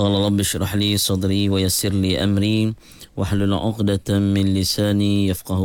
قال رب اشرح لي صدري ويسر لي أمري واحلل عقدة من لساني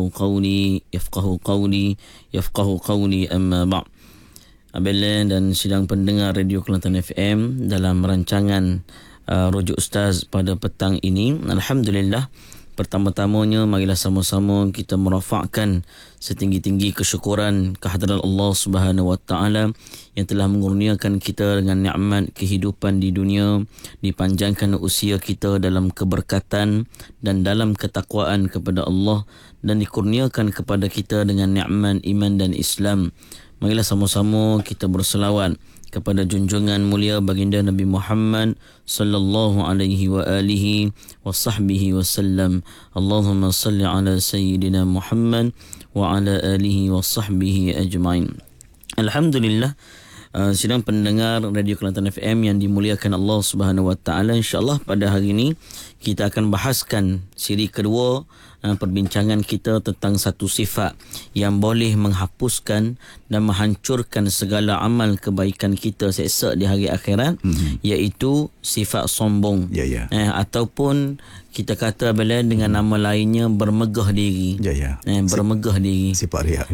يفقه قولي أما بعد. Abel dan sidang pendengar Radio Kelantan FM dalam rancangan Rujuk Ustaz pada petang ini. Alhamdulillah, pertama-tamanya marilah sama-sama kita merafakkan setinggi-tinggi kesyukuran kehadrat Allah Subhanahu Wa Taala yang telah mengurniakan kita dengan nikmat kehidupan di dunia, dipanjangkan usia kita dalam keberkatan dan dalam ketakwaan kepada Allah, dan dikurniakan kepada kita dengan nikmat iman dan Islam. Marilah sama-sama kita berselawat kepada junjungan mulia baginda Nabi Muhammad sallallahu alaihi wa alihi wa sahbihi wasallam. Allahumma salli ala sayyidina Muhammad wa ala alihi wa sahbihi ajma'in. Alhamdulillah, sidang pendengar Radio Kelantan FM yang dimuliakan Allah Subhanahu Wa Taala, insya-Allah pada hari ini kita akan bahaskan siri kedua perbincangan kita tentang satu sifat yang boleh menghapuskan dan menghancurkan segala amal kebaikan kita esok di hari akhirat, iaitu sifat sombong. Ataupun kita kata dengan nama lainnya bermegah diri. Bermegah diri. Sifat riak.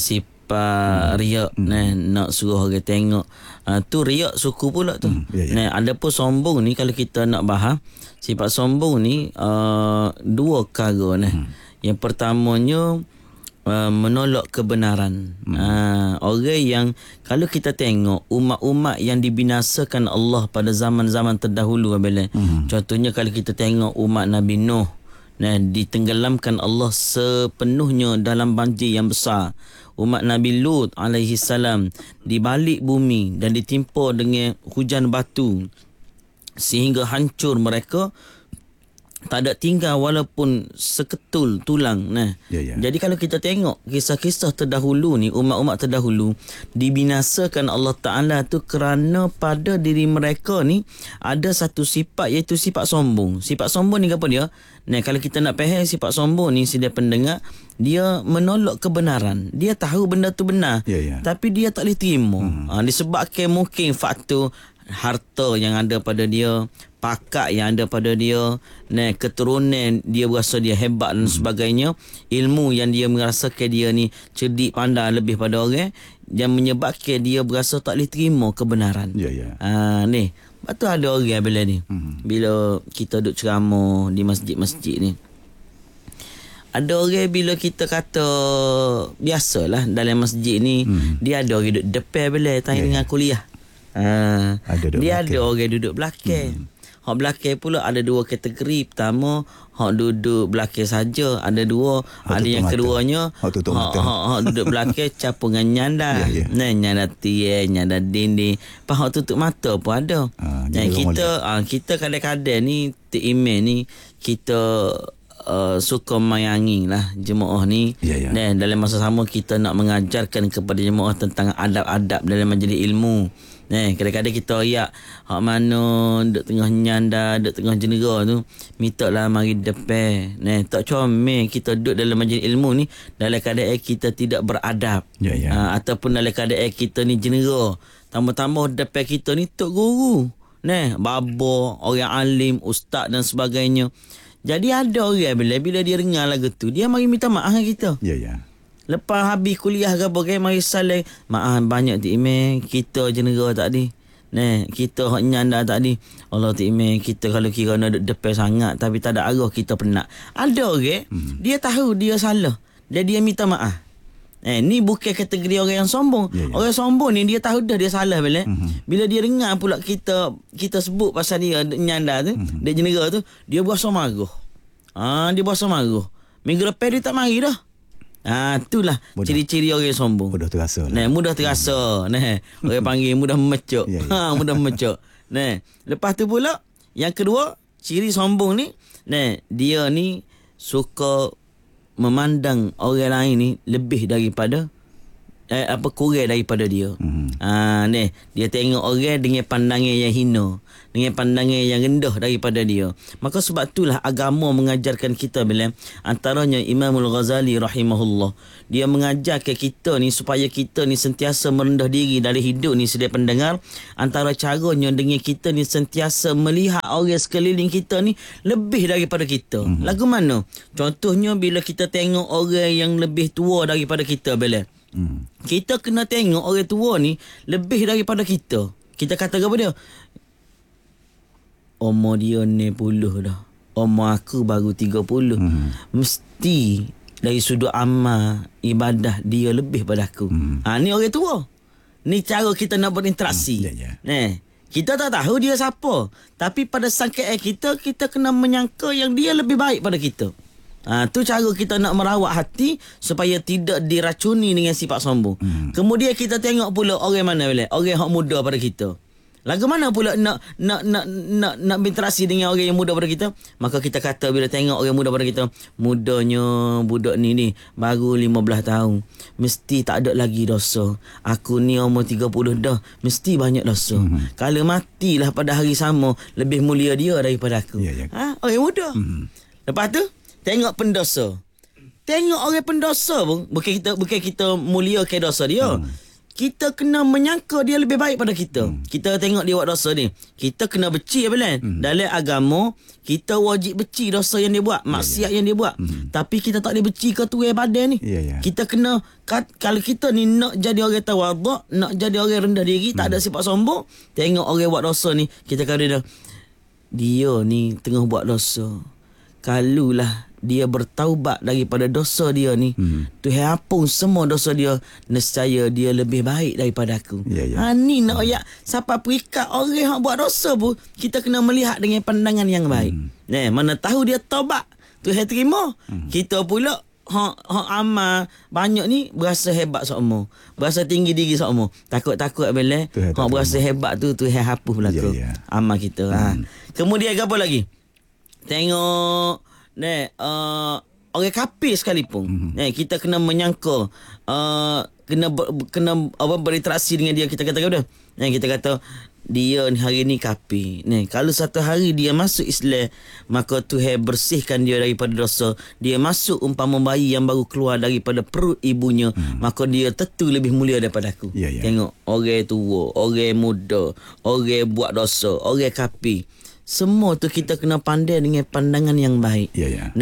Sifat riak, nak suruh orang tengok. Tu riak suku pula tu. Ada pun sombong ni, kalau kita nak bahas sifat sombong ni dua perkara ni. Yang pertamanya menolak kebenaran. Orang yang kalau kita tengok umat-umat yang dibinasakan Allah pada zaman-zaman terdahulu, contohnya kalau kita tengok umat Nabi Nuh, ditenggelamkan Allah sepenuhnya dalam banjir yang besar. Umat Nabi Lut alaihi salam dibalik bumi dan ditimpa dengan hujan batu sehingga hancur mereka, tak ada tinggal walaupun seketul tulang. Jadi kalau kita tengok kisah-kisah terdahulu ni, umat-umat terdahulu dibinasakan Allah Ta'ala tu kerana pada diri mereka ni ada satu sifat, iaitu sifat sombong. Sifat sombong ni apa dia? Kalau kita nak faham sifat sombong ni, sedia pendengar, dia menolak kebenaran. Dia tahu benda tu benar, tapi dia tak boleh terima. Disebabkan mungkin faktor harta yang ada pada dia, pakat yang ada pada dia, keturunan dia berasa dia hebat dan sebagainya, ilmu yang dia merasakan dia ni cerdik pandai lebih pada orang, yang menyebabkan dia berasa tak boleh terima kebenaran. Ni betul ada orang bila ni, bila kita duduk ceramah di masjid-masjid ni, ada orang bila kita kata biasalah dalam masjid ni, dia ada orang duduk depan bila tanya dengan kuliah. Dia ada orang duduk belakang. Hak belakang pula ada dua kategori. Pertama, hak duduk belakang saja. Ada dua. Ada yang mata. Keduanya hak duduk belakang campur dengan nyanda. Nyanda tiang, nyanda dinding. Lepas hak tutup mata pun ada. Kita kadang-kadang ni email ni kita suka mayangi lah jemaah ni. Dan dalam masa sama kita nak mengajarkan kepada jemaah tentang adab-adab dalam majlis ilmu. Kadang-kadang kita ayak hak mana duduk tengah nyanda, duduk tengah jenera tu, minta lah mari depan. Tak comel kita duduk dalam majlis ilmu ni dalam keadaan kita tidak beradab. Ataupun dalam keadaan kita ni jenera. Tambah-tambah depan kita ni tok guru, baba, orang alim, ustaz dan sebagainya. Jadi ada orang bila dia dengar lagu tu, dia mari minta maaf dengan kita. Lepas habis kuliah ke apa, mari saling, maaf banyak ti email kita jenera tadi. Kita hak nyanda tadi. Allah ti email kita kalau kira nak duduk depan sangat tapi tak ada arah, kita penat. Ada orang dia tahu dia salah dan dia minta maaf. Ni bukan kategori orang yang sombong. Orang sombong ni dia tahu dah dia salah bila. Bila dia dengar pula kita sebut pasal dia nyanda tu, dia jenera tu, dia berasa marah. Dia berasa marah. Minggu lepas dia tak mari dah. Itulah ciri-ciri orang sombong. Mudah terasa. Mudah terasa. Orang panggil mudah memecuk. Mudah memecuk. Lepas tu pula yang kedua, ciri sombong ni, dia ni suka memandang orang lain ni lebih daripada kurang daripada dia. Ni dia tengok orang dengan pandangan yang hina, dengan pandangan yang rendah daripada dia. Maka sebab itulah agama mengajarkan kita bila antaranya Imamul Ghazali rahimahullah, dia mengajarkan kita ni supaya kita ni sentiasa merendah diri dari hidup ni sedia pendengar. Antara caranya dengan kita ni sentiasa melihat orang sekeliling kita ni lebih daripada kita. Lagu mana? Contohnya bila kita tengok orang yang lebih tua daripada kita bila kita kena tengok orang tua ni lebih daripada kita. Kita kata apa dia? Umur dia 60 dah. Umur aku baru 30. Mesti dari sudut amal ibadah dia lebih pada aku. Ni orang tua. Ni cara kita nak berinteraksi. Kita tak tahu dia siapa, tapi pada sangkaan kita kena menyangka yang dia lebih baik pada kita. Tu cara kita nak merawat hati supaya tidak diracuni dengan sifat sombong. Kemudian kita tengok pula orang mana boleh, orang yang muda pada kita. Lagu mana pula nak berinteraksi dengan orang yang muda pada kita? Maka kita kata bila tengok orang muda pada kita, mudanya budak ni baru 15 tahun, mesti tak ada lagi dosa. Aku ni umur 30 dah, mesti banyak dosa. Kalau matilah pada hari sama, lebih mulia dia daripada aku. Orang muda. Lepas tu tengok pendosa. Tengok orang pendosa pun bukan kita muliakan dosa dia. Kita kena menyangka dia lebih baik pada kita. Kita tengok dia buat dosa ni, kita kena benci apa dalam agama kita wajib benci dosa yang dia buat, maksiat yang dia buat. Tapi kita tak boleh benci ketua badan ni. Kita kena kalau kita ni nak jadi orang tawaduk, nak jadi orang rendah diri, tak ada sifat sombong, tengok orang buat dosa ni, kita kata dia ni tengah buat dosa. Kalulah dia bertaubat daripada dosa dia ni, Tuhan hapus semua dosa dia, nescaya dia lebih baik daripada aku. Ni nak ayat siapa perikat orang yang buat dosa pun kita kena melihat dengan pandangan yang baik. Mana tahu dia taubat, Tuhan terima. Kita pula hak amal banyak ni berasa hebat sokmo, berasa tinggi diri sokmo, takut bila hak berasa hebat tu Tuhan hapus belaka amal kita. Kemudian apa lagi? Tengok orang kafir sekalipun, kita kena menyangka, kena berinteraksi dengan dia. Kita kata apa? Kita kata dia hari ni kafir. Kalau satu hari dia masuk Islam, maka Tuhan bersihkan dia daripada dosa. Dia masuk umpama bayi yang baru keluar daripada perut ibunya, maka dia tentu lebih mulia daripada aku. Tengok orang tua, orang muda, orang buat dosa, orang kafir, semua tu kita kena pandai dengan pandangan yang baik.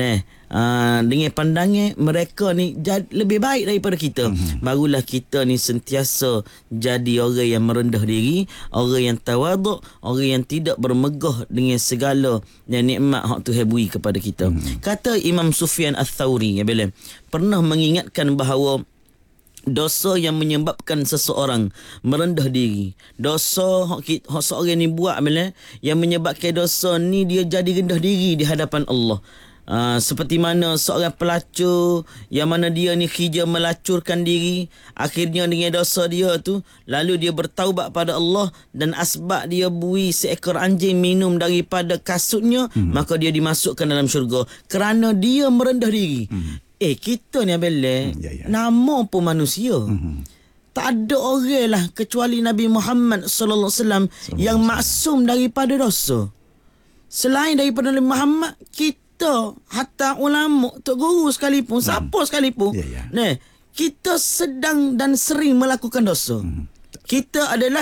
Dengan pandangan mereka ni lebih baik daripada kita, barulah kita ni sentiasa jadi orang yang merendah diri, orang yang tawaduk, orang yang tidak bermegah dengan segala yang nikmat hak Tuhan beri kepada kita. Kata Imam Sufyan Ats-Tsauri pernah mengingatkan bahawa dosa yang menyebabkan seseorang merendah diri, dosa hak seorang ni buat yang menyebabkan dosa ni dia jadi rendah diri di hadapan Allah. Seperti mana seorang pelacur yang mana dia ni hija melacurkan diri, akhirnya dengan dosa dia tu lalu dia bertaubat pada Allah, dan asbab dia bui seekor anjing minum daripada kasutnya, maka dia dimasukkan dalam syurga kerana dia merendah diri. Kita ni abel nama pun manusia. Tak ada orang lah kecuali Nabi Muhammad sallallahu alaihi wasallam yang maksum daripada dosa. Selain daripada Nabi Muhammad, kita hatta ulama, tok guru sekalipun, siapa sekalipun, kita sedang dan sering melakukan dosa. Kita adalah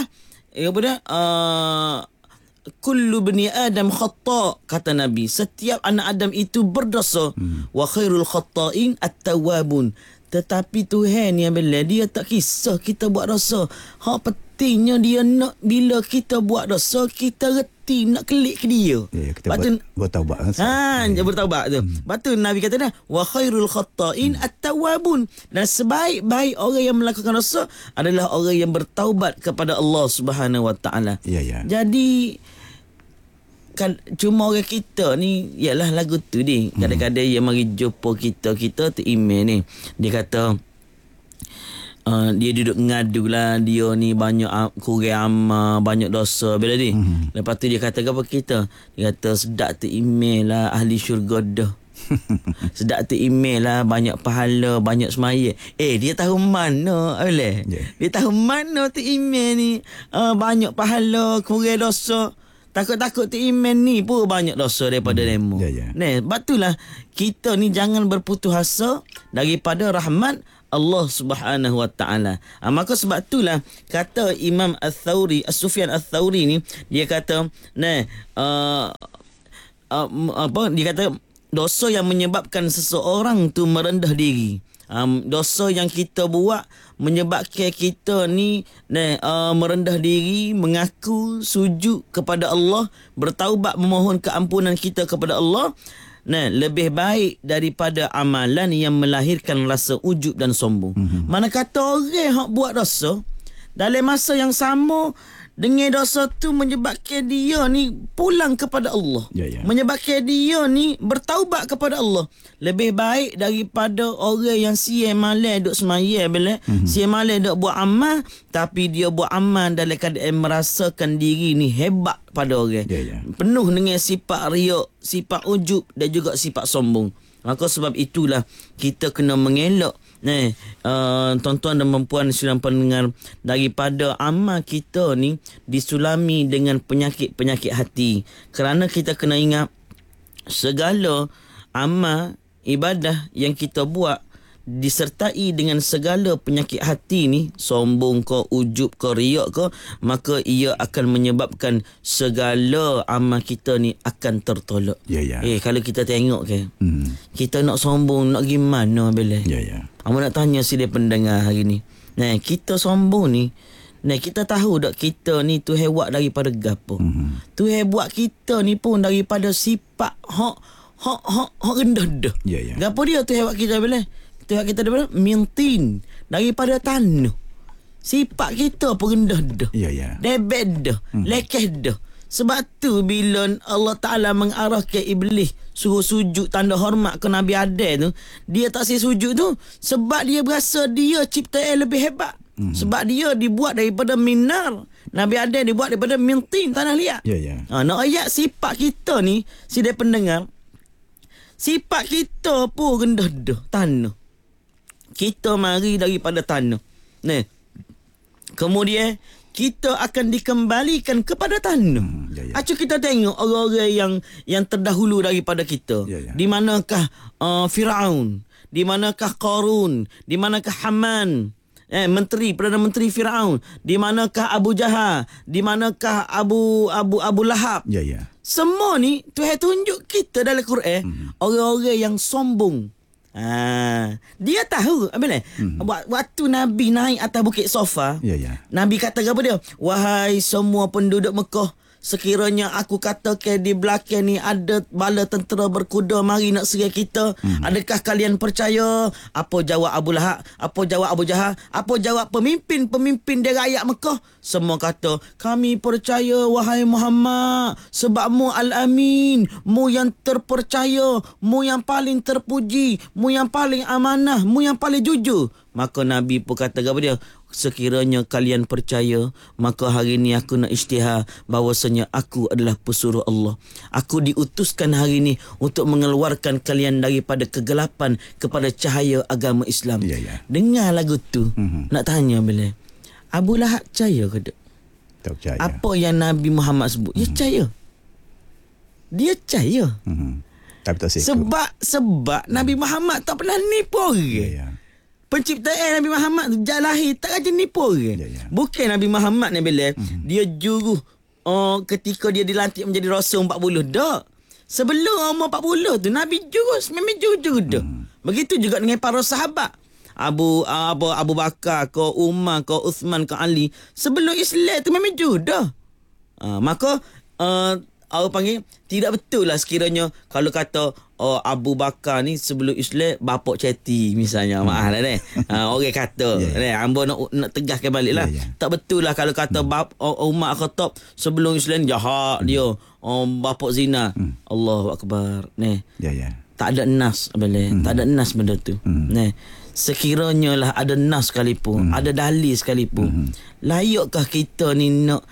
kullu bani Adam khata', kata Nabi, setiap anak Adam itu berdosa. Wa khairul khata'in at-tawwabun. Tetapi Tuhan yang bila dia tak kisah kita buat dosa. Hak pentingnya dia nak bila kita buat dosa kita reti nak kelik ke dia. Kita bertaubat. Bertaubat tu. Lepas Nabi kata dah, wa khairul khata'in at-tawwabun. Dan sebaik-baik orang yang melakukan dosa adalah orang yang bertaubat kepada Allah Subhanahu wa taala. Jadi cuma orang kita ni ialah lagu tu ni. Kadang-kadang dia mari jumpa kita tu email ni, dia kata dia duduk ngadu lah, dia ni banyak kurang amal, banyak dosa bila ni. Lepas tu dia kata apa kita? Dia kata sedap tu email lah ahli syurga dah. Sedap tu email lah, banyak pahala, banyak semaya. Dia tahu mana boleh? Dia tahu mana tu email ni banyak pahala, kurang dosa. Takut-takut tu email ni pun banyak dosa daripada demo. Sebab itulah kita ni jangan berputus asa daripada rahmat Allah Subhanahu Wa Taala. Maka sebab itulah kata Imam Al-Thawri, Sufyan Al-Thawri ni, dia kata dia kata dosa yang menyebabkan seseorang tu merendah diri. Dosa yang kita buat menyebabkan kita ni merendah diri, mengaku sujud kepada Allah, bertaubat memohon keampunan kita kepada Allah, lebih baik daripada amalan yang melahirkan rasa ujub dan sombong. Mana kata orang hak buat dosa dalam masa yang sama dengan dosa tu menyebabkan dia ni pulang kepada Allah. Menyebabkan dia ni bertaubat kepada Allah. Lebih baik daripada orang yang siang malam duk semaya bila siang malam duk buat amal, tapi dia buat amal dalam keadaan merasakan diri ni hebat pada orang. Penuh dengan sifat riak, sifat ujub dan juga sifat sombong. Maka sebab itulah kita kena mengelak tuan-tuan dan puan sedang pendengar, daripada amal kita ni disulami dengan penyakit-penyakit hati. Kerana kita kena ingat segala amal ibadah yang kita buat disertai dengan segala penyakit hati ni, sombong ke, ujub ke, riak ke, maka ia akan menyebabkan segala amal kita ni akan tertolak. Kalau kita tengok kita nak sombong nak gimana bila? Aku nak tanya si dia pendengar hari ni. Kita sombong ni, kita tahu tak kita ni Tuhan buat daripada gapo? Tuhan buat kita ni pun daripada sifat hak rendah dah. Gapo dia Tuhan buat kita bila? Tuhan kita daripada mintin, daripada tanah. Sifat kita pun rendah dah. Debet dah, lekeh dah. Sebab tu bila Allah Ta'ala mengarahkan Iblis suruh sujud tanda hormat ke Nabi Adam tu, dia tak sujud tu sebab dia berasa dia ciptaan lebih hebat. Sebab dia dibuat daripada minar. Nabi Adam dibuat daripada mintin, tanah liat. Nak ayat sifat kita ni, si dia pendengar, sifat kita pun rendah dah, tanah. Kita mari daripada tanah. Kemudian kita akan dikembalikan kepada tanah. Acu kita tengok orang-orang yang terdahulu daripada kita. Di manakah Firaun? Di manakah Qarun? Di manakah Haman? Perdana menteri Firaun? Di manakah Abu Jahal? Di manakah Abu Lahab? Semua ni Tuhan tunjuk kita dalam Quran, orang-orang yang sombong. Dia tahu waktu Nabi naik atas bukit Safa, Nabi kata kepada dia, wahai semua penduduk Mekah, sekiranya aku katakan di belakang ni ada bala tentera berkuda mari nak serang kita, adakah kalian percaya? Apa jawab Abu Lahab? Apa jawab Abu Jahal? Apa jawab pemimpin-pemimpin dia rakyat Mekah? Semua kata, kami percaya wahai Muhammad, sebab mu Al-Amin, mu yang terpercaya, mu yang paling terpuji, mu yang paling amanah, mu yang paling jujur. Maka Nabi pun kata kepada dia, sekiranya kalian percaya, maka hari ni aku nak isytihar bahawasanya aku adalah pesuruh Allah. Aku diutuskan hari ni untuk mengeluarkan kalian daripada kegelapan kepada cahaya agama Islam. Dengar lagu tu. Nak tanya bila Abu Lahab percaya ke tak? Tak percaya. Apa yang Nabi Muhammad sebut, dia percaya. Dia percaya. Tapi tak ikut. Sebab Nabi Muhammad tak pernah nipu orang. Penciptaan Nabi Muhammad tu lahir tak aja nipu orang. Bukan Nabi Muhammad ni bila dia juru ketika dia dilantik menjadi rasul 40 dak. Sebelum umur 40 tu Nabi jurus, memang jujur dah. Begitu juga dengan para sahabat. Abu Bakar ke Umar ke Uthman ke Ali, sebelum Islam tu memang jujur dah. Maka orang panggil tidak betul lah sekiranya kalau kata Abu Bakar ni sebelum Islam bapak ceti misalnya. Maaf lah orang kata hamba nak tegaskan balik lah. Tak betul lah kalau kata Umar Khattab sebelum Islam jahat dia, bapak zina. Allahu Akbar. Tak ada nas balik. Tak ada nas benda tu. sekiranya lah ada nas sekalipun, ada dalil sekalipun, layakkah kita ni nak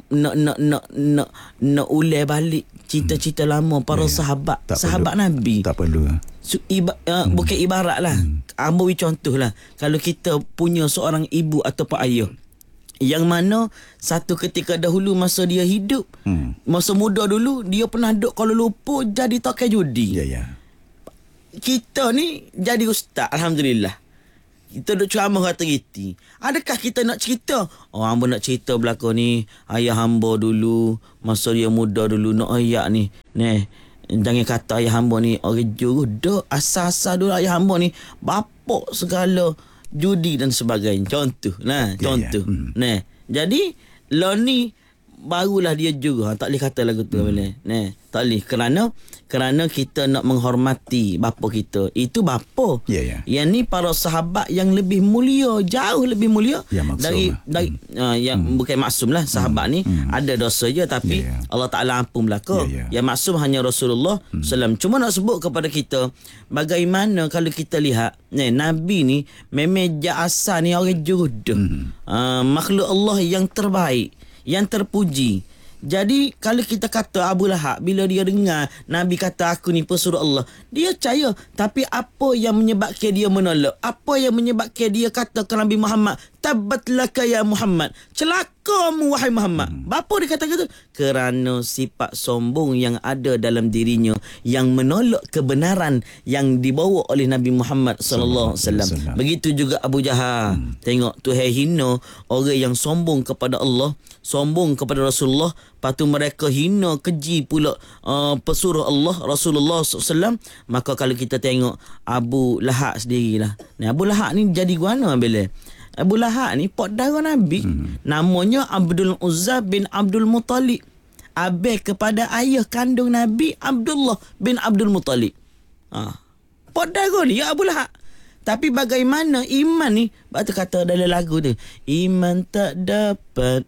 ulang balik cita-cita lama para sahabat Nabi? Tak perlu. Bukan ibarat lah. Ambil contoh lah. Kalau kita punya seorang ibu ataupun ayah yang mana satu ketika dahulu masa dia hidup, masa muda dulu, dia pernah duduk Kuala Lumpur jadi tokai judi. Kita ni jadi ustaz, Alhamdulillah. Kita duduk ceramah kata giti. Adakah kita nak cerita? Hamba nak cerita belakang ni, ayah hamba dulu, masa dia muda dulu, nak ayat ni. Jangan kata ayah hamba ni orang juru. Duk asal-asal dulu ayah hamba ni bapak segala judi dan sebagainya. Contoh. Contoh. Jadi lo ni barulah dia juga. Tak boleh kata lagu tu. Tak boleh. Kerana kita nak menghormati bapa kita. Itu bapa. Yang ni para sahabat yang lebih mulia, jauh lebih mulia dari yang bukan maksum lah. Sahabat ni ada dosa je, tapi Allah Ta'ala ampun belaka. Yang maksum hanya Rasulullah SAW. Cuma nak sebut kepada kita, bagaimana kalau kita lihat Nabi ni memang asal ni orang jurudah, makhluk Allah yang terbaik, yang terpuji. Jadi kalau kita kata Abu Lahab, bila dia dengar Nabi kata aku ni pesuruh Allah, dia percaya. Tapi apa yang menyebabkan dia menolak? Apa yang menyebabkan dia kata ke Nabi Muhammad, tabbat laka ya Muhammad, celakamu wahai Muhammad? Bapa dia kata gitu? Kerana sifat sombong yang ada dalam dirinya, yang menolak kebenaran yang dibawa oleh Nabi Muhammad sallallahu alaihi wasallam. Begitu juga Abu Jahal. Tengok Tuhan hina orang yang sombong kepada Allah, sombong kepada Rasulullah. Lepas tu mereka hina, keji pula pesuruh Allah, Rasulullah SAW. Maka kalau kita tengok Abu Lahab sendirilah. Abu Lahab ni jadi guana bila Abu Lahab ni pak darah Nabi. Namanya Abdul Uzza bin Abdul Muttalib. Abang kepada ayah kandung Nabi, Abdullah bin Abdul Muttalib. Pak darah ni Abu Lahab. Tapi bagaimana iman ni? Batu kata dalam lagu tu, iman tak dapat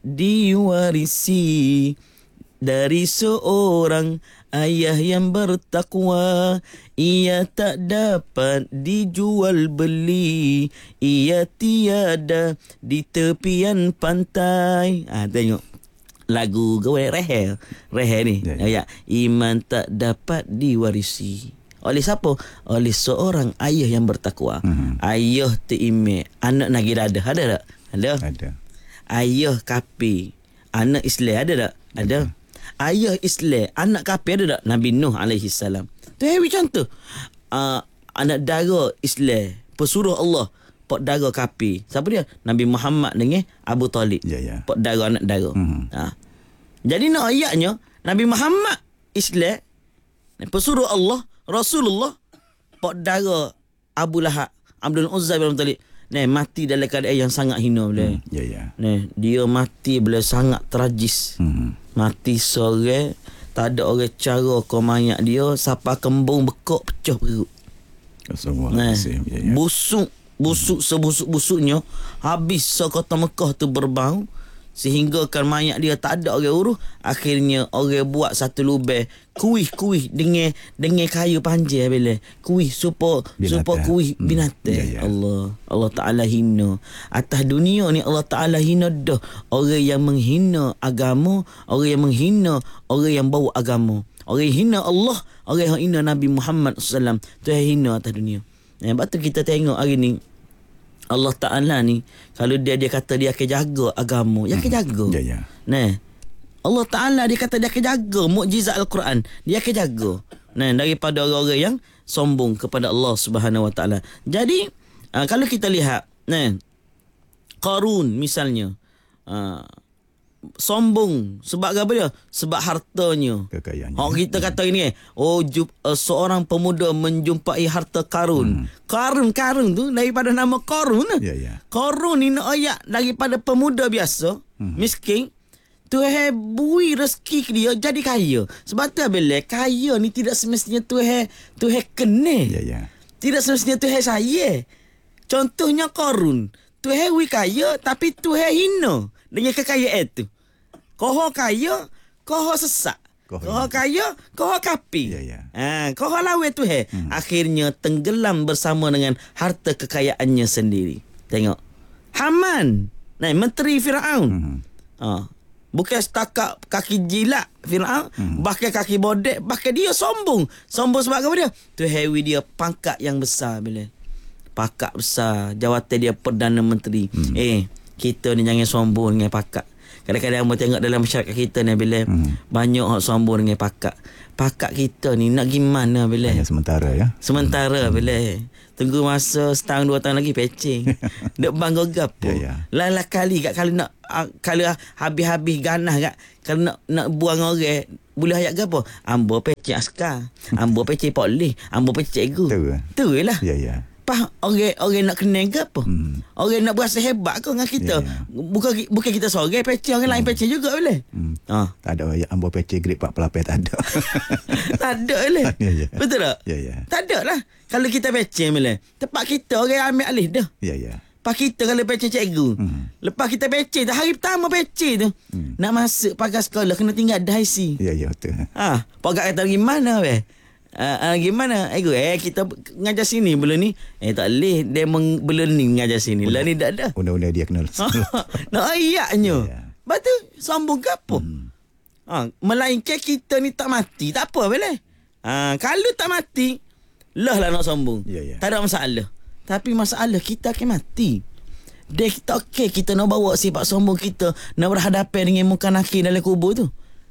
diwarisi dari seorang ayah yang bertakwa. Ia tak dapat dijual beli, ia tiada di tepian pantai. Tengok lagu gawe rehe ni. Iman tak dapat diwarisi oleh siapa? Oleh seorang ayah yang bertakwa. Ayah terimik, anak nagi dada. Ada tak? Ada. Ayah kafir, anak Islam. Ada tak? Ada. Ayah Islam, anak kafir. Ada tak? Nabi Nuh alaihi salam. Tu heavy contoh. Anak dara Islam, pesuruh Allah, pak dara kafir. Siapa dia? Nabi Muhammad dengan Abu Talib. Pak dara, anak dara. Jadi nak ayatnya, Nabi Muhammad Islam, pesuruh Allah, Rasulullah, pak dara Abu Lahab, Abdul Uzza bin Talib, mati dalam keadaan yang sangat hina boleh. Dia mati boleh sangat tragis. Mati sore, tak ada orang cara kau mayat dia, siapa kembung bekok pecah perut. Busuk sebusuk-busuknya, habis sekota Mekah tu berbau, sehingga kan mayat dia tak ada orang urus. Akhirnya orang buat satu lubang, kuih dengan kayu panjang bila kuih supaya kuih binatang. Allah Ta'ala hina atas dunia ni. Allah Ta'ala hina dah orang yang menghina agama, orang yang menghina orang yang bawa agama, orang yang hina Allah, orang yang hina Nabi Muhammad SAW. Tu yang hina atas dunia. Sebab tu kita tengok hari ni Allah Ta'ala ni, kalau dia kata dia akan jaga agama, dia akan jaga. Allah Ta'ala dia kata dia akan jaga mukjizat Al-Quran, dia akan jaga. Daripada orang-orang yang sombong kepada Allah Subhanahu Wa Ta'ala. Jadi kalau kita lihat Qarun misalnya, sombong sebab apa dia? Sebab hartanya, kekayaannya. Kita kata ini seorang pemuda menjumpai harta karun. Karun tu daripada nama Qarun. Qarun ni nak ayat daripada pemuda biasa, miskin. Tuhan bui rezeki dia jadi kaya. Sebab tu bila kaya ni tidak semestinya Tuhan kena. Tidak semestinya Tuhan saya. Contohnya Qarun, Tuhan bui kaya tapi Tuhan hina dengan kekayaan itu. Koho kaya, koho sesak. Kau kaya, kau kapi. Ya. Kau lawe tu akhirnya tenggelam bersama dengan harta kekayaannya sendiri. Tengok. Haman, menteri Firaun. Bukan setakat kaki jilat Firaun, bahkan kaki bodek, bahkan dia sombong. Sombong sebab apa dia? Tu hewi dia pangkat yang besar bila. Pakak besar, jawatan dia Perdana Menteri. Kita ni jangan sombong dengan pakak. Kadang-kadang kita tengok dalam masyarakat kita ni bila banyak orang sombong dengan pakak. Pakak kita ni nak gimana bila? Hanya sementara ya. Sementara bila. Tunggu masa setahun 2 tahun lagi pecing. Dek bangga gapo. Lah kali kat kalau nak kalau habis-habis ganah kat kalau nak buang orang boleh ayat gapo? Ambo pecing askar. Ambo pecing polis, ambo pecing cikgu. Tu lah. Ya. Orang nak kena ke apa? Orang nak berasa hebat ke dengan kita? Bukan kita seorang pecah, orang lain pecah juga boleh. Tak ada ambo pecah grade 48 tak ada. Tak ada boleh. Betul tak? Ya. Tak ada lah. Kalau kita pecah boleh. Tempat kita orang ambil alih dah. Ya. Lepas kita kalau pecah cikgu. Lepas kita pecah tu, hari pertama pecah tu. Nak masuk pagar sekolah kena tinggal daisi. Ya betul. Pagar kata gimana weh? Gimana? Kita ngajar sini belum ni. Tak boleh. Dia belum ni ngajar sini. Lah ni tak ada. Undang-undang dia kenal. Nak ayatnya. Lepas tu sambung ke apa? Melainkan kita ni tak mati. Tak apa boleh. Kalau tak mati, lah nak sombong. Tak ada masalah. Tapi masalah kita akan mati. Dia kita kita nak bawa sifat sombong kita nak berhadapan dengan muka nakir dalam kubur tu.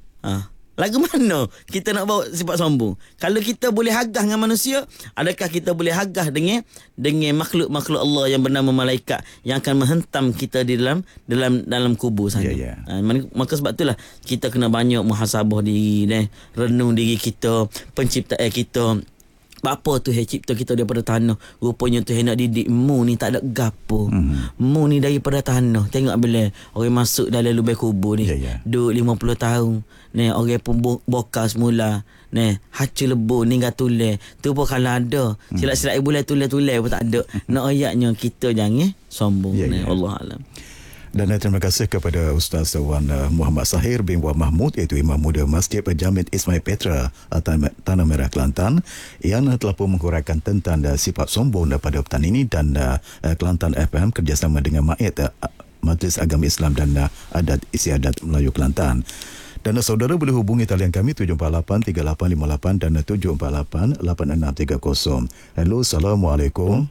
Lagu mana kita nak bawa sifat sombong? Kalau kita boleh hagah dengan manusia, adakah kita boleh hagah dengan makhluk-makhluk Allah yang bernama malaikat yang akan menghentam kita di dalam kubur sana? Maka sebab itulah kita kena banyak muhasabah diri, renung diri kita, penciptaan kita. Apa tu cipta kita daripada tanah. Rupanya tu nak didik mu ni tak ada gapo. Mu ni daripada tanah. Tengok bila orang masuk dalam lubang kubur ni. Duduk 50 tahun. Orang pun bokal semula. Hacu lebu ni gak tulis. Tu pun kalau ada. Silap-silap boleh tulis-tulis pun tak ada. Nak ayatnya kita jangan sombong. Allah alam. Dan terima kasih kepada Ustaz Wan Muhammad Sahir bin Wan Mahmud, iaitu Imam Muda Masjid Jamid Ismail Petra Tanah Merah Kelantan, yang telah pun menguraikan tentang sifat sombong pada petang ini. Dan Kelantan FM kerjasama dengan MAID, Majlis Agama Islam dan Adat Istiadat Melayu Kelantan. Dan saudara boleh hubungi talian kami 748-3858 dan 748-8630. Hello, Assalamualaikum.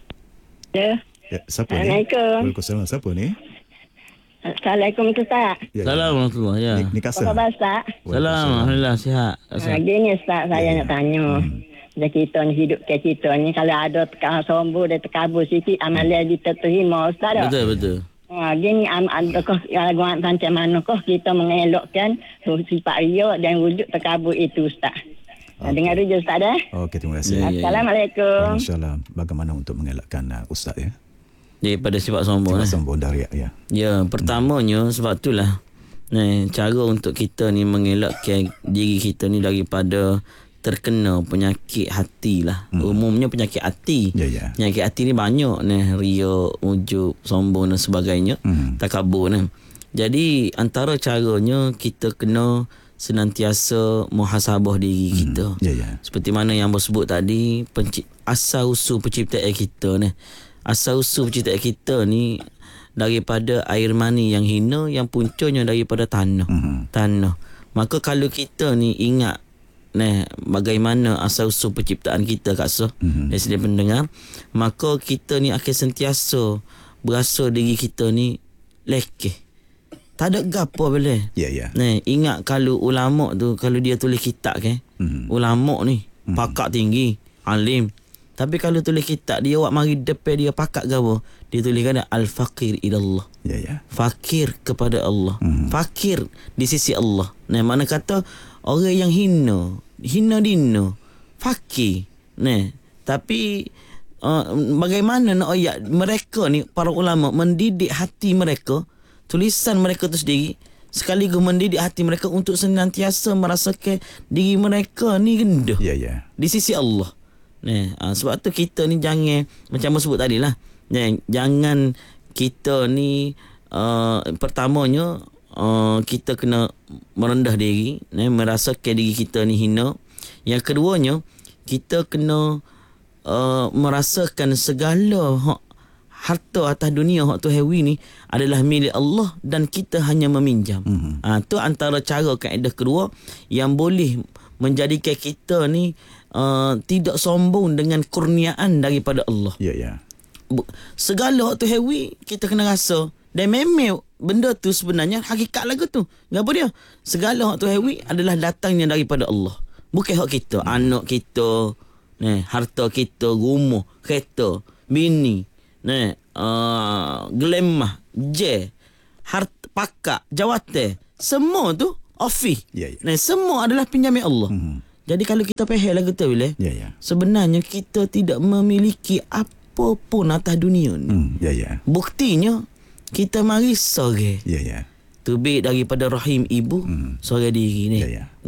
Siapa ni? Waalaikumsalam. Siapa ni? Assalamualaikum Ustaz. Assalamualaikum. Ni Kasar. Apa khabar Ustaz? Salam, alhamdulillah sihat. Gini Ustaz, saya nak tanya. Kita ni hidup ke kita ni, kalau ada sombong dan terkabur sikit, amalan kita terima Ustaz. Betul. Gini adakah macam manakah kita mengelakkan sifat riak dan wujud terkabur itu Ustaz? Dengar rujuk Ustaz Okey, terima kasih. Assalamualaikum. Waalaikumsalam. Bagaimana untuk mengelakkan Ustaz daripada sifat sombong. Sifat sombong dari ya. Ya, pertamanya sebab itulah cara untuk kita ni mengelakkan diri kita ni daripada terkena penyakit hati lah. Umumnya penyakit hati. Penyakit hati ni banyak riak, ujub, sombong dan sebagainya. Takabur Jadi antara caranya kita kena senantiasa muhasabah diri kita. Seperti mana yang bersebut tadi, asal usul penciptaan kita asal usul penciptaan kita ni daripada air mani yang hina, yang puncanya daripada tanah. Maka kalau kita ni ingat bagaimana asal usul penciptaan kita Kak Soh dari segi pendengar, maka kita ni akan sentiasa berasa diri kita ni lekeh. Tak ada gapo boleh. Ingat kalau ulama tu, kalau dia tulis kitab ulama ni pakak tinggi, alim. Tapi kalau tulis kitab dia awak mari depan dia pakak gapo? Dia tuliskan al-faqir ilallah. Fakir kepada Allah. Fakir di sisi Allah. Mana kata orang yang hina dina, fakir. Tapi bagaimana nak ayat mereka ni, para ulama mendidik hati mereka, tulisan mereka tu sendiri, sekaligus mendidik hati mereka untuk senantiasa merasakan diri mereka ni rendah di sisi Allah. Sebab tu kita ni jangan, macam sebut tadi lah, jangan kita ni pertamanya kita kena merendah diri, merasakan diri kita ni hina. Yang keduanya, kita kena merasakan segala harta atas dunia hak tu hewi ni adalah milik Allah dan kita hanya meminjam. Tu antara cara kaedah kedua yang boleh menjadikan kita ni tidak sombong dengan kurniaan daripada Allah. Ya, ya. Segala hak tu hewi kita kena rasa. Dan memang benda tu sebenarnya hakikat lagu tu. Apa dia? Segala hak tu hewi adalah datangnya daripada Allah. Bukan hak kita, anak kita, harta kita, rumah, kereta, bini, gelemah, harta, pakak, jawatan, semua tu office. Semua adalah pinjaman Allah. Jadi kalau kita faham lagu tu boleh. Sebenarnya kita tidak memiliki apa pun atas dunia ni. Buktinya kita mari sore. Tubik daripada rahim ibu sore diri ni.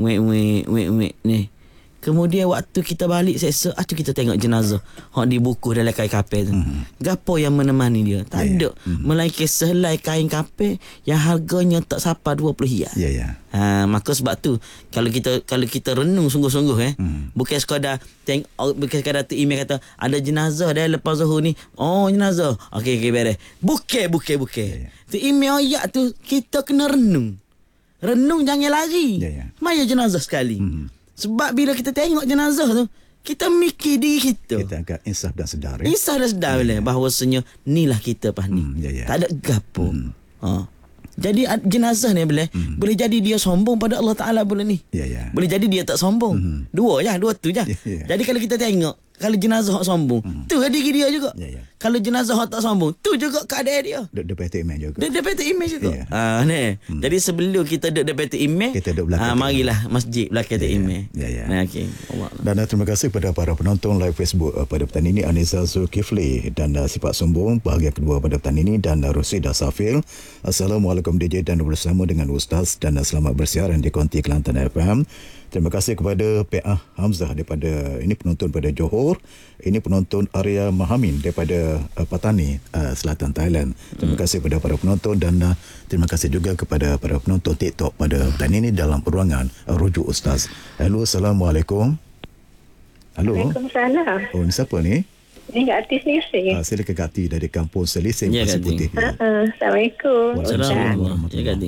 Wek ni. Kemudian waktu kita balik seksa, kita tengok jenazah hak dibungkus dalam kain kapel tu. Gapo yang menemani dia? Tak ada. Melainkan sehelai kain kapel yang harganya tak sampai 20 riyal. Maka sebab tu kalau kita renung sungguh-sungguh bukan sekadar bukan sekadar tu email kata ada jenazah dah lepas Zuhur ni. Oh, jenazah. Okey beres. Bukan. Tu email ayat tu kita kena renung. Renung jangan lari. Maya jenazah sekali. Sebab bila kita tengok jenazah tu, kita mikir diri kita. Kita agak insaf dan sedar. Insaf dan sedar bahawasanya inilah kita pas ni. Tak ada gapo. Jadi jenazah ni boleh jadi dia sombong pada Allah Ta'ala boleh ni. Boleh jadi dia tak sombong. Dua tu je. Jadi kalau kita tengok, kalau jenazah hak sombong, tu diri dia juga. Kalau jenazah hak tak sombong, tu juga keadaan dia. Dia patut imej juga. Dia patut imej juga. Jadi sebelum kita duduk patut imej, kita duduk belakang. Marilah masjid belakang tu imej. Okey. Dan terima kasih kepada para penonton live Facebook pada petang ini, Anissa Zulkifli dan Sifat Sombong bahagian kedua pada petang ini, dan Rosida Safil. Assalamualaikum DJ dan bersama dengan Ustaz, dan selamat bersiaran di Konti Kelantan FM. Terima kasih kepada PA Hamzah daripada ini penonton pada Johor. Ini penonton Arya Mahamin daripada Patani, Selatan Thailand. Terima kasih kepada para penonton, dan terima kasih juga kepada para penonton TikTok pada petang ini dalam ruangan Rujuk Ustaz. Hello, Assalamualaikum. Halo. Waalaikumsalam. Oh, ni siapa ni? Ini Kak Ati Selising. Silakan Kak Ati dari Kampung Selising, Pasir Putih. Assalamualaikum. Waalaikumsalam. Ya, Kak Ati.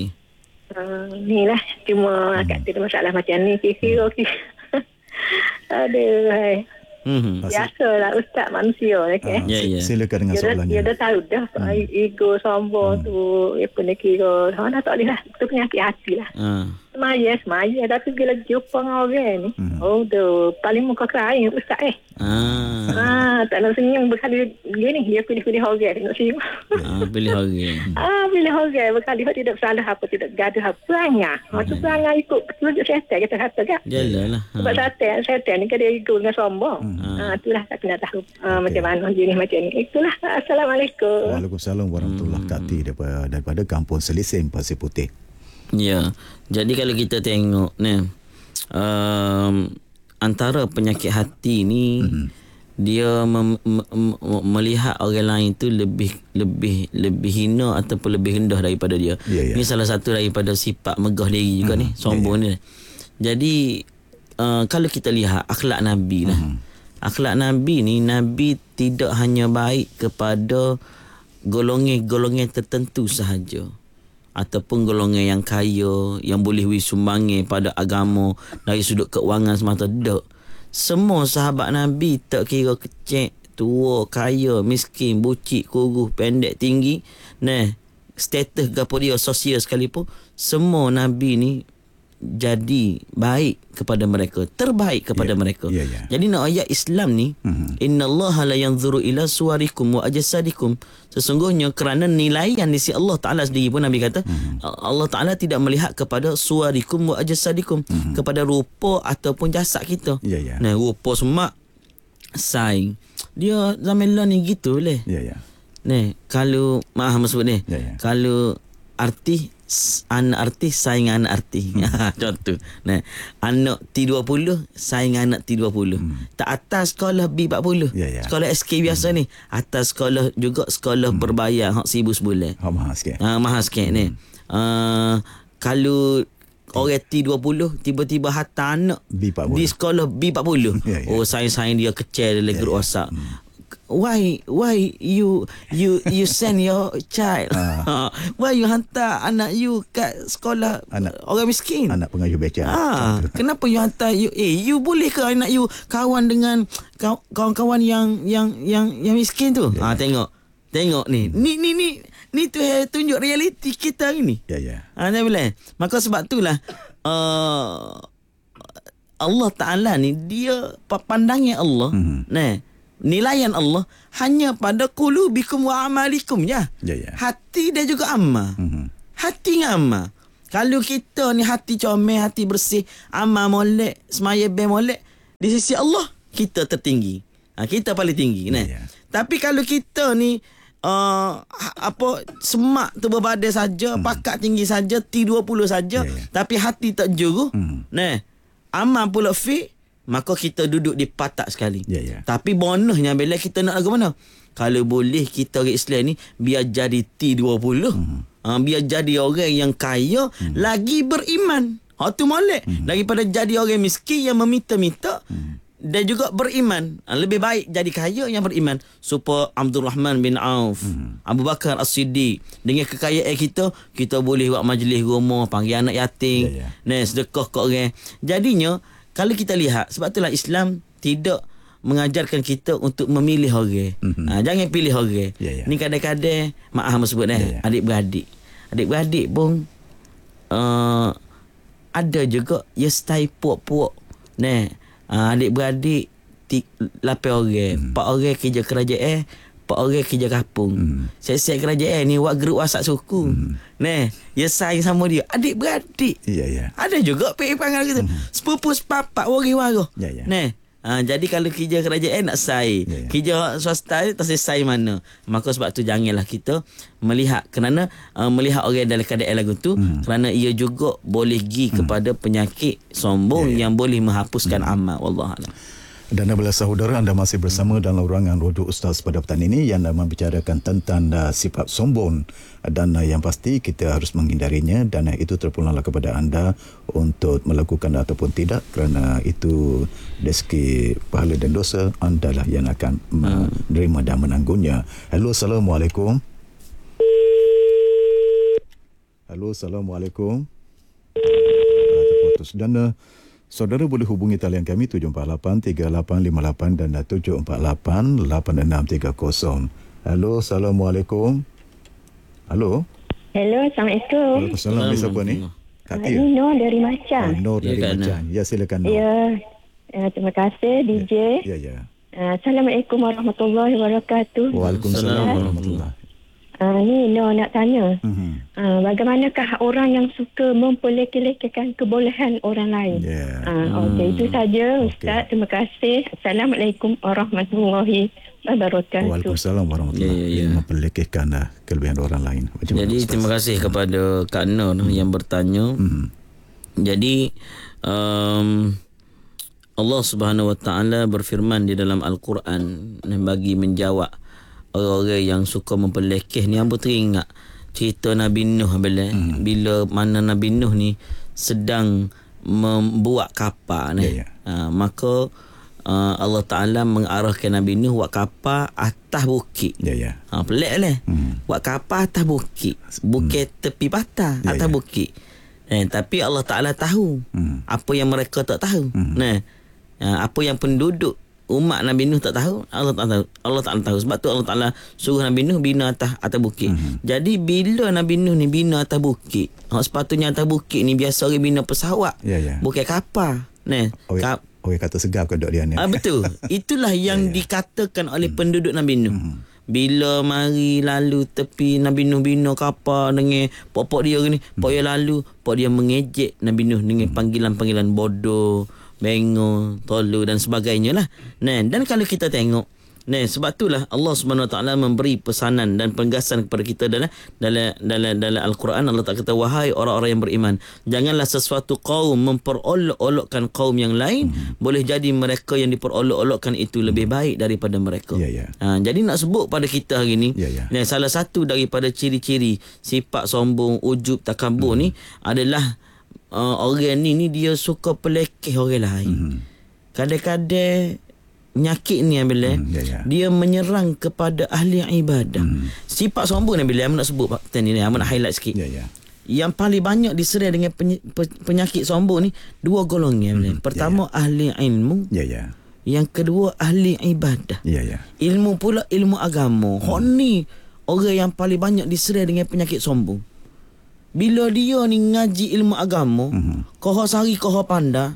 Ni lah, cuma Kak Ati ada masalah macam ni. Kira-kira. Aduh, hai. Biasalah Ustaz manusia. Silakan dengan soalannya. Dia dah tahu dah ego sombong tu, apa ni kira. Dah tak boleh lah. Itu penyakit hati lah. Semaya. Tapi bila jumpa dengan orang ni, tu paling muka kerain Ustaz tak nak senyum berkali gini. Dia pilih-pilih orang nak senyum. Pilih orang. Pilih orang berkali tidak salah apa, tidak gaduh apa. Perangai. Macam perangai ikut tunjuk syaitan kita kata kan. Yalah. Sebab syaitan ni kan dia ego dengan sombong. Itulah tak kena tahu macam mana jenis macam ni. Itulah. Assalamualaikum. Waalaikumsalam warahmatullahi wabarakatuh daripada Kampung Selising, Pasir Putih. Ya. Jadi kalau kita tengok ni antara penyakit hati ni dia melihat orang lain tu lebih hina ataupun lebih rendah daripada dia. Ini salah satu daripada sifat megah diri juga ni, sombong ni. Jadi kalau kita lihat akhlak Nabi lah. Akhlak Nabi ni, Nabi tidak hanya baik kepada golongan-golongan tertentu sahaja, ataupun golongan yang kaya, yang boleh sumbangi pada agama dari sudut keuangan semata. Tak. Semua sahabat Nabi, tak kira kecil, tua, kaya, miskin, bucik, kuruh, pendek, tinggi, status gapo dia, sosial sekalipun, semua Nabi ni jadi baik kepada mereka, terbaik kepada mereka. Jadi nak ayat Islam ni, innallaha la yanzuru ila suwarikum wa ajsadikum, sesungguhnya kerana nilaian di sisi Allah Ta'ala sendiri pun Nabi kata, Allah Ta'ala tidak melihat kepada suwarikum wa ajsadikum, kepada rupa ataupun jasad kita. Rupa semak saing dia zaman lah ni gitu leh. Kalau maksud ni, kalau artis anak artis saing anak artis. Contoh. Anak T20 saing anak T20. Tak atas sekolah B40. Sekolah SK biasa ni. Atas sekolah juga sekolah berbayar hak 1,000 sebulan. Mahal sikit. Mahal sikit ni. kalau orang T20 tiba-tiba hantar anak B40. di sekolah B40. Oh, sayang dia kecil dalam grup WhatsApp. Why you send your child? Why you hantar anak you kat sekolah orang miskin? Anak pengayuh beca. Kenapa you hantar you boleh ke anak you kawan dengan kawan-kawan yang miskin tu? Tengok ni. Ni tu tunjuk realiti kita ini. Dia boleh. Maka sebab itulah Allah Ta'ala ni dia pandangnya Allah. Nilaian Allah hanya pada qulubikum wa amalikum ya. Hati dia juga amal. Hati dengan amal. Kalau kita ni hati comel, hati bersih, amal molek, semaya be molek, di sisi Allah kita tertinggi. Kita paling tinggi. Tapi kalau kita ni semak tu berbadai saja, pakat tinggi saja, T20 saja, tapi hati tak juru. Amal pula fi, maka kita duduk di patak sekali. Tapi bonusnya bila kita nak lagu mana? Kalau boleh kita orang Islam ni biar jadi T20. Biar jadi orang yang kaya lagi beriman. Tu molek. Daripada jadi orang miskin yang meminta-minta dan juga beriman. Lebih baik jadi kaya yang beriman. Supaya Abdul Rahman bin Auf, Abu Bakar As-Siddiq, dengan kekayaan kita boleh buat majlis rumah, panggil anak yatim, sedekah kat orang. Jadinya kalau kita lihat, sebab itulah Islam tidak mengajarkan kita untuk memilih orang. Jangan pilih orang. Ni kadang-kadang, maaf sebut adik-beradik. Adik-beradik pun ada juga ya stay puak-puak. Adik-beradik 8 orang. 4 orang kerja kerajaan, 4 orang kerja kampung. Saya kerajaan ni buat grup WhatsApp suku. Ya sayang sama dia. Adik-beradik. Ada juga panggil kita. Sepupu sepapak wari-wara. Jadi kalau kerja kerajaan nak say. Kerja swasta tak say mana. Maka sebab tu janganlah kita melihat. Kerana melihat orang dalam keadaan lagu tu. Kerana ia juga boleh pergi kepada penyakit sombong yang boleh menghapuskan amal. Wallahualam. Dan bila saudara anda masih bersama dalam ruangan Rodu Ustaz pada petang ini yang membicarakan tentang sifat sombong, dan yang pasti kita harus menghindarinya, dan itu terpulanglah kepada anda untuk melakukan ataupun tidak, kerana itu dari segi pahala dan dosa anda lah yang akan menerima dan menanggungnya. Halo, Assalamualaikum. Terputus. Dan saudara boleh hubungi talian kami 748-3858 dan 748-8630. Halo, Assalamualaikum. Halo, Assalamualaikum. Waalaikumsalam. Ni siapa ni? Kati. Ini Nur dari Macan. Nur dari Macan. Ya, silakan Nur. Terima kasih DJ. Assalamualaikum warahmatullahi wabarakatuh. Waalaikumsalam warahmatullahi. Ni Nur nak tanya. Bagaimanakah orang yang suka memperlekeh-lekehkan kebolehan orang lain? Okey, itu saja Ustaz. Terima kasih. Assalamualaikum warahmatullahi wabarakatuh. Waalaikumsalam warahmatullahi wabarakatuh. Memperlekehkan kelebihan orang lain. Jadi terima kasih kepada Kak Nur yang bertanya. Jadi Allah Subhanahu Wa Taala berfirman di dalam Al-Quran bagi menjawab orang-orang yang suka memperlekeh ni. Hamba teringat cerita Nabi Nuh bila mana Nabi Nuh ni sedang membuat kapal ni. Maka Allah Ta'ala mengarahkan Nabi Nuh buat kapal atas bukit. Pelik lah. Buat kapal atas bukit. Bukit tepi patah atas bukit. Tapi Allah Ta'ala tahu apa yang mereka tak tahu. Apa yang penduduk umat Nabi Nuh tak tahu, Allah Ta'ala tahu. Sebab tu Allah Ta'ala suruh Nabi Nuh bina atas bukit. Jadi bila Nabi Nuh ni bina atas bukit, sepatutnya atas bukit ni biasa orang bina pesawat, bukan kapal. Orang kata segar ke dok dia ni. Betul. Itulah yang dikatakan oleh penduduk Nabi Nuh. Bila mari lalu tepi Nabi Nuh bina kapal dengan pokok dia ni, pokok dia lalu, pokok dia mengejek Nabi Nuh dengan panggilan-panggilan bodoh, bengok, tolu dan sebagainya lah. Dan kalau kita tengok Sebab itulah Allah Subhanahu Wa Taala memberi pesanan dan penegasan kepada kita dalam Al-Quran. Allah tak kata, wahai orang-orang yang beriman, janganlah sesuatu kaum memperolok-olokkan kaum yang lain. Boleh jadi mereka yang diperolok-olokkan itu lebih baik daripada mereka. Jadi nak sebut pada kita hari ni, salah satu daripada ciri-ciri sifat sombong, ujub, takabur ni adalah orang ni dia suka pelekeh orang lain. Kadang-kadang penyakit ni bila dia menyerang kepada ahli ibadah. Sifat sombong ni bila aku nak sebut ni, aku nak highlight sikit. Yang paling banyak diserang dengan penyakit sombong ni dua golongan. Pertama ahli ilmu. Yang kedua ahli ibadah. Ilmu pula ilmu agama. Hak ni orang yang paling banyak diserang dengan penyakit sombong. Bila dia ni ngaji ilmu agama, koho sari koho panda.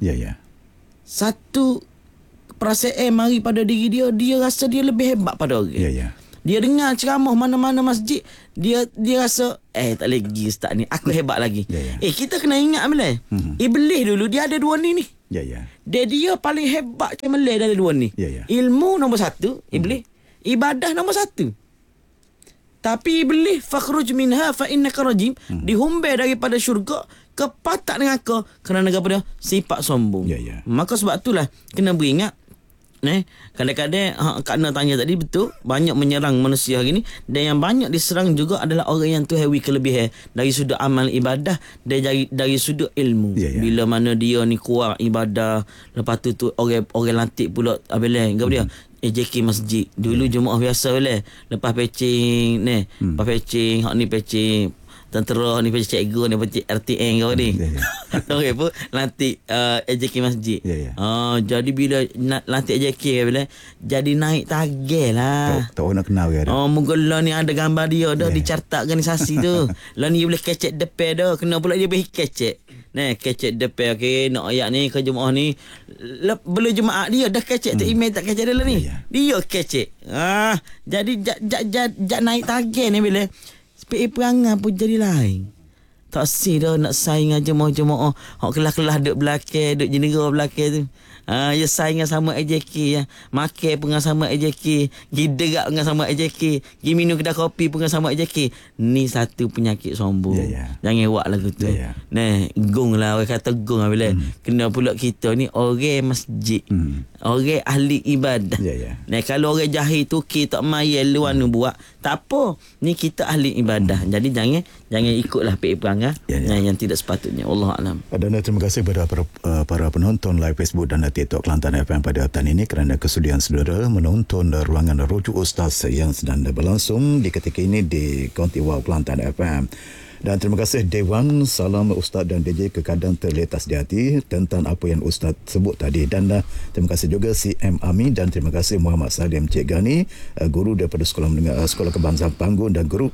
Satu perasaan mari pada diri dia rasa dia lebih hebat pada orang. Dia dengar ceramah mana-mana masjid, dia rasa tak lagi ustaz ni, aku hebat lagi. Kita kena ingat bila Iblis dulu dia ada dua ni. Dia paling hebat cemelih dari dua ni. Ilmu nombor satu Iblis, ibadah nombor satu. Tapi Iblis fakhruj minha fa innaka rajim, dihumbai daripada syurga, kepatak dengan kau kerana kepada sifat sombong. Maka sebab itulah kena beringat. Kadang-kadang Kak Na tanya tadi betul, banyak menyerang manusia hari ni, dan yang banyak diserang juga adalah orang yang tu heavy kelebihan dari sudut amal ibadah dan dari sudut ilmu. Bila mana dia ni kuat ibadah, lepas tu orang lantik pula abelah dia AJK masjid. Dulu jemaah biasa boleh, lepas patching lepas patching hak ni patching tentera ni, pecik cikgu ni, pecik RTN kau ni. Okey pun lantik AJK masjid. Jadi bila lantik AJK bila jadi naik target lah. Tak nak kenal ke dah. Mungkin ni ada gambar dia dah dicartak organisasi tu. Lah ni boleh kecek depan dah. Kena pula dia boleh kecek. Kecek depan. Okey, nak ayat ni ke jemaah ni. Boleh jemaah dia dah kecek tu email tak kecek dia lah ni. Dia kecek. Jadi jat naik target ni bila perangai pun jadi lain. Tak dah nak saing aja jemaah-jemaah hak kelas-kelas duk belakang, duk jenera belakang tu. Ya saing sama AJK ya. Makan pun sama AJK, gi derak dengan sama AJK, gi minum kedai kopi pun sama AJK. Ni satu penyakit sombong. Jangan buat lagu tu. Gong lah, orang kata gong lah bila. Kena pula kita ni orang masjid. Orang ahli ibadah. Kalau orang jahil tu kita mayel luar nu buat, tak apa. Ni kita ahli ibadah. Jadi jangan ikutlah perangai yang tidak sepatutnya. Wallahu alam. Dan terima kasih kepada para penonton live Facebook dan TikTok Kelantan FM pada petang ini kerana kesudian saudara menonton ruangan rujuk Ustaz yang sedang berlangsung di ketika ini di Konti Wow Kelantan FM. Dan terima kasih Dewan, salam Ustaz dan DJ kekadang terletas di hati tentang apa yang Ustaz sebut tadi. Dan terima kasih juga CM Ami dan terima kasih Muhammad Salim Cik Gani, guru daripada Sekolah Kebangsaan Panggung dan guru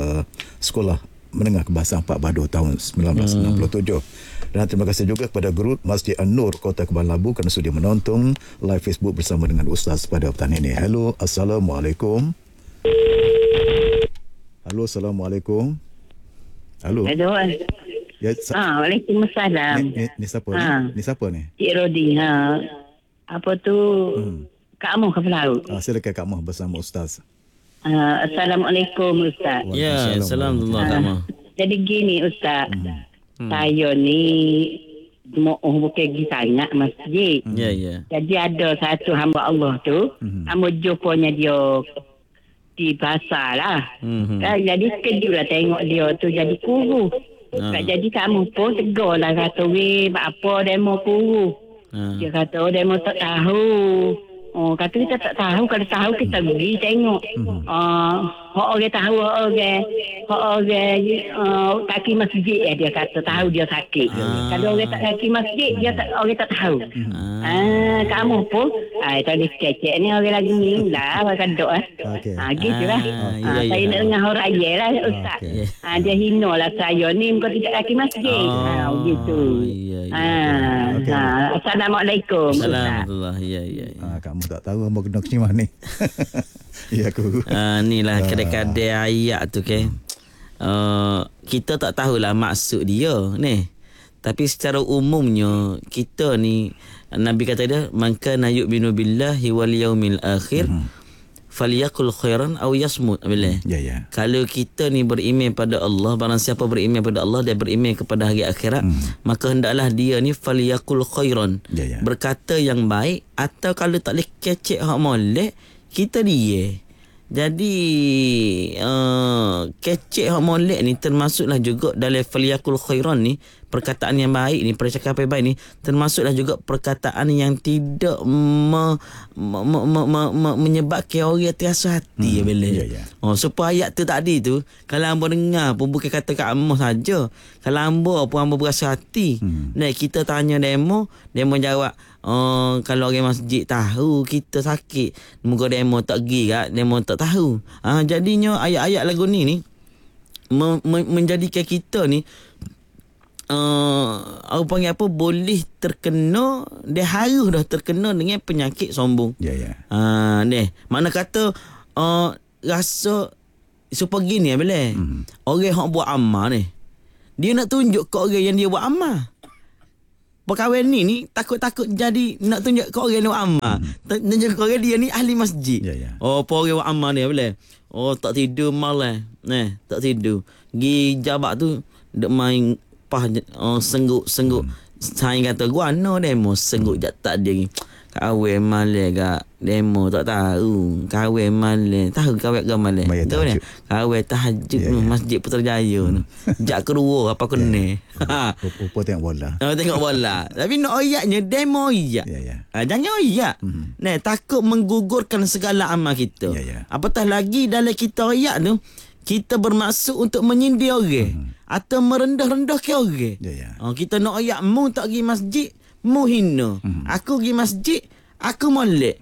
Sekolah Menengah Kebangsaan Pak Badu tahun 1967. Dan terima kasih juga kepada guru Masjid An-Nur Kota Kebun Labu kerana sudi menonton live Facebook bersama dengan Ustaz pada petang ini. Hello, Assalamualaikum. Halo, Assalamualaikum. Halo. Ya, Waalaikumsalam. Ni siapa ni? Ni siapa ni? Cik Rodi. Apa tu? Kak Moh ke Pelaut. Silakan Kak Moh bersama Ustaz. Assalamualaikum Ustaz. Ya, Assalamualaikum. Jadi gini Ustaz. Saya ni bukan pergi sangat masjid. Jadi ada satu hamba Allah tu, hamba jumpanya dia di pasar lah. Jadi kejut lah tengok dia tu jadi kuru. Jadi kamu pun tegur lah kata, apa demo kuru. Dia kata, demo tak tahu. Kata kita tak tahu. Kalau tahu kita pergi tengok. Orang tahu orang kaki masjid dia kata tahu dia sakit. Kalau orang tak kaki masjid orang tak tahu. Kamu pun tadi kecek ni orang lagi ni lah orang kadok gitulah. Saya nak dengar orang ayah lah Ustaz. Dia hina lah saya ni muka tidak kaki masjid. Gitu. Assalamualaikum. Assalamualaikum. Kamu tak tahu apa kena kecimah ni. Ya aku. Inilah kadang-kadang ayat tu kita tak tahulah maksud dia ni. Tapi secara umumnya kita ni Nabi kata dia man kana yu'minu billahi wal yaumil akhir falyakul khairan aw yasmut. Kalau kita ni beriman pada Allah, barang siapa beriman pada Allah, dia beriman kepada hari akhirat, maka hendaklah dia ni falyakul khairan, berkata yang baik, atau kalau tak boleh kecek hak molek, kita dia. Jadi kecek hak molek ni termasuklah juga dalam falyakul khairan ni, perkataan yang baik ni, percakapan baik ni, termasuklah juga perkataan yang tidak menyebabkan orang terasa hati. Supaya ayat tu tadi tu, kalau hamba dengar pun bukan kata kat hamba saja, kalau hamba pun hamba berasa hati. Kita tanya demo jawab, kalau orang masjid tahu kita sakit, moga demo tak pergi kat, demo tak tahu. Jadinya ayat-ayat lagu ni menjadikan kita ni aku panggil apa, boleh terkena, dia harus dah terkena dengan penyakit sombong. Mana kata rasa supaya gini boleh. Orang yang buat amal ni, dia nak tunjuk ke orang yang dia buat amal. Perkahwinan ni takut-takut jadi nak tunjuk ke orang yang buat amal. Tunjuk ke orang dia ni ahli masjid. Orang buat amal ni boleh. Tak tidur malam. Tak tidur. Gi jabat tu dek main sengguk. Saya kata gua demo sengguk jat tak dia ni. Kahwin malam gak demo tak tahu. Kahwin malam tahu kahwin ke malam. Tahu ni. Kahwin tahajud Masjid Putrajaya tu. Jak kedua apa kena. Rupa tengok bola. Tengok bola. Tapi nak ayatnya demo ayat. Jangan ayat. Takut menggugurkan segala amal kita. Apatah lagi dalam kita ayat tu, kita bermaksud untuk menyindir orang atau merendah-rendahkan orang. Kita nak ayat mu tak pergi masjid, mu hina. Aku pergi masjid, aku molek.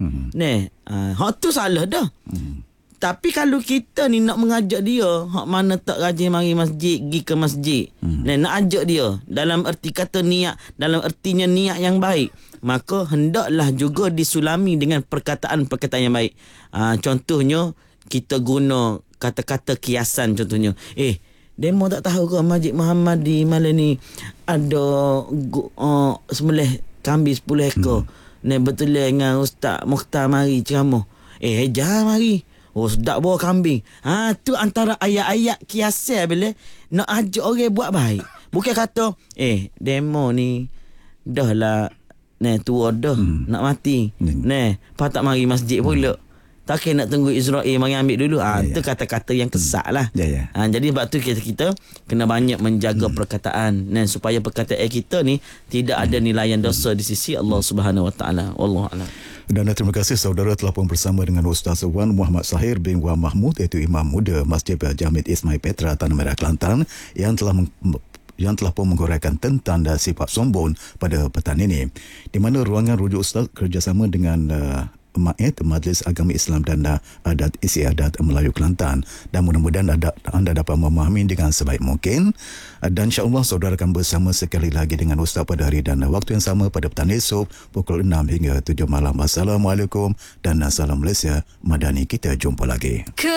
Hak tu salah dah. Tapi kalau kita ni nak mengajak dia, hak mana tak rajin mari masjid, pergi ke masjid. Nak ajak dia dalam erti kata niat, dalam ertinya niat yang baik, maka hendaklah juga disulami dengan perkataan-perkataan yang baik. Contohnya kita guna kata-kata kiasan, contohnya demo tak tahu ke Masjid Muhammad di malam ni ada sembelih kambing 10 ekor. Betul dengan Ustaz Mukhtar mari ceramah. Jangan mari. Sedap bawa kambing. Tu antara ayat-ayat kiasan bila nak ajak orang buat baik. Bukan kata demo ni dah lah tua dah nak mati. Patut mari masjid pula. Tak kena nak tunggu Israel mari ambil dulu. Itu kata-kata yang kesat lah. Jadi sebab tu kita kena banyak menjaga perkataan supaya perkataan kita ni tidak ada nilaian dosa di sisi Allah Subhanahu Wa Taala. Wallahu a'lam. Dan terima kasih saudara telah pun bersama dengan Ustaz Wan Muhammad Sahir bin Wan Mahmud, iaitu Imam Muda Masjid Jamit Ismail Petra Tanah Merah Kelantan, yang telah pun menguraikan tentang sifat sombong pada petang ini, di mana ruangan rujuk Ustaz kerjasama dengan MAIT, Majlis Agama Islam dan Adat Istiadat Melayu Kelantan, dan mudah-mudahan anda dapat memahami dengan sebaik mungkin. Dan insya-Allah saudara akan bersama sekali lagi dengan Ustaz pada hari dan waktu yang sama pada petang esok pukul 6 hingga 7 malam. Assalamualaikum dan salam Malaysia Madani. Kita jumpa lagi.